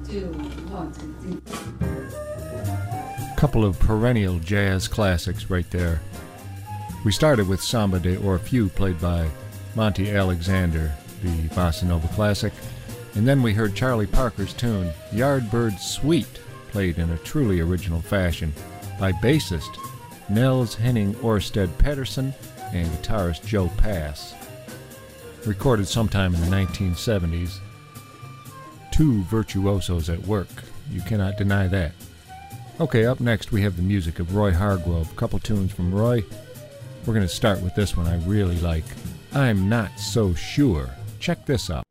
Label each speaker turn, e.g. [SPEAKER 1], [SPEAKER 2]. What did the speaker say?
[SPEAKER 1] 2, 1, 2, 3.
[SPEAKER 2] Couple of perennial jazz classics right there. We started with Samba de Orfeu, played by Monty Alexander, the bossa nova classic, and then we heard Charlie Parker's tune Yardbird Suite, played in a truly original fashion by bassist Nels Henning Orsted Pedersen and guitarist Joe Pass. Recorded sometime in the 1970s. Two virtuosos at work. You cannot deny that. Okay, up next we have the music of Roy Hargrove. A couple tunes from Roy. We're going to start with this one I really like. I'm Not So Sure. Check this out.